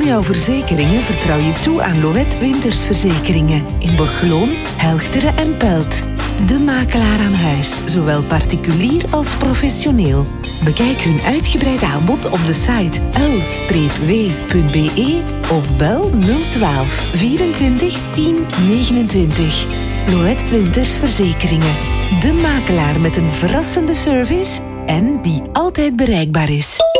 al jouw verzekeringen vertrouw je toe aan Loët Wintersverzekeringen. In Borgeloon, Helchteren en Pelt. De makelaar aan huis, zowel particulier als professioneel. Bekijk hun uitgebreid aanbod op de site l-w.be of bel 012 24 10 29. Loët Wintersverzekeringen. De makelaar met een verrassende service en die altijd bereikbaar is.